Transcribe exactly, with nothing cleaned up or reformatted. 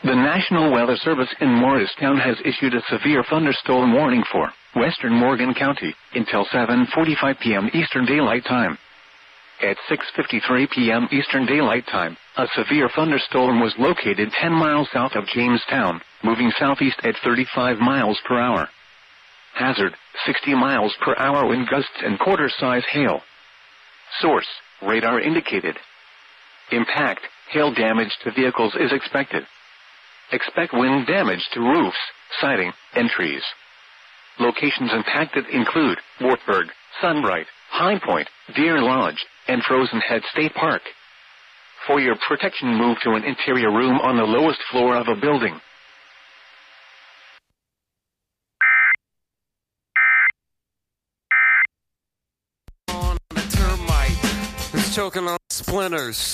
The National Weather Service in Morristown has issued a severe thunderstorm warning for western Morgan County until seven forty-five p.m. Eastern Daylight Time. At six fifty-three p.m. Eastern Daylight Time, a severe thunderstorm was located ten miles south of Jamestown, moving southeast at thirty-five miles per hour. Hazard, sixty miles per hour wind gusts and quarter-size hail. Source, radar indicated. Impact, hail damage to vehicles is expected. Expect wind damage to roofs, siding, and trees. Locations impacted include Wartburg, Sunbright, High Point, Deer Lodge, and Frozen Head State Park. For your protection, move to an interior room on the lowest floor of a building. On a termite who's choking on splinters.